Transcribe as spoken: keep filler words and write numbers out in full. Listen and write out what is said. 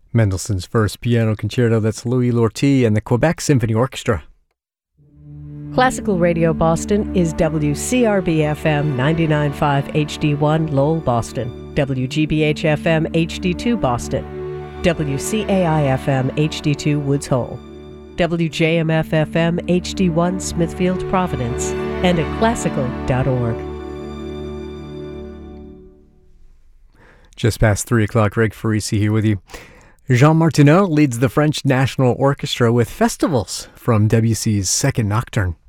Mendelssohn's First Piano Concerto, that's Louis Lortie and the Quebec Symphony Orchestra. Classical Radio Boston is W C R B F M ninety-nine point five H D one Lowell, Boston, W G B H F M H D two Boston, W C A I F M H D two Woods Hole, W J M F F M H D one Smithfield, Providence, and at classical dot org. Just past three o'clock, Greg Farisi here with you. Jean Martineau leads the French National Orchestra with Festivals from Debussy's Second Nocturne.